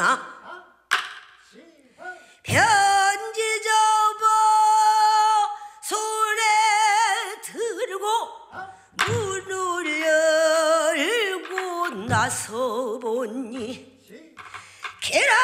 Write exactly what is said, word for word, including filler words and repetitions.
하나 편지 접어 손에 들고 문을 열고 나서 보니 계란